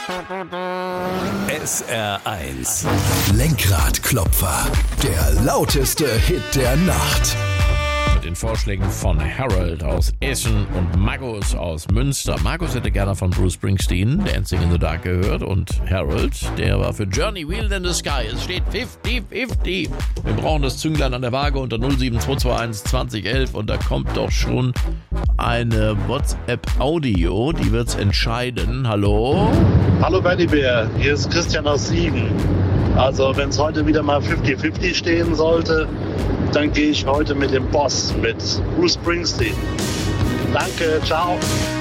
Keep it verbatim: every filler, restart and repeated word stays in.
S R eins. Lenkradklopfer. Der lauteste Hit der Nacht. Mit den Vorschlägen von Harold aus Essen und Markus aus Münster. Markus hätte gerne von Bruce Springsteen Dancing in the Dark gehört und Harold, der war für Journey Wheel in the Sky. Es steht fünfzig fünfzig. Wir brauchen das Zünglein an der Waage unter null sieben zwei zwei eins zwanzig elf und da kommt doch schon eine WhatsApp-Audio, die wird's entscheiden. Hallo? Hallo Benny Bär, hier ist Christian aus Siegen. Also wenn es heute wieder mal fünfzig fünfzig stehen sollte, dann gehe ich heute mit dem Boss, mit Bruce Springsteen. Danke, ciao.